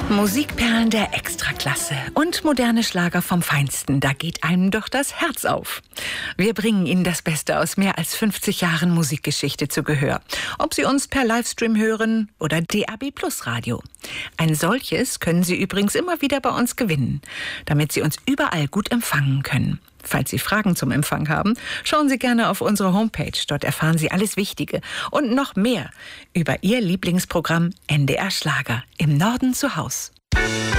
Musikperlen der Extraklasse und moderne Schlager vom Feinsten, da geht einem doch das Herz auf. Wir bringen Ihnen das Beste aus mehr als 50 Jahren Musikgeschichte zu Gehör. Ob Sie uns per Livestream hören oder DAB+ Radio. Ein solches können Sie übrigens immer wieder bei uns gewinnen, damit Sie uns überall gut empfangen können. Falls Sie Fragen zum Empfang haben, schauen Sie gerne auf unsere Homepage. Dort erfahren Sie alles Wichtige und noch mehr über Ihr Lieblingsprogramm NDR Schlager im Norden zu Haus.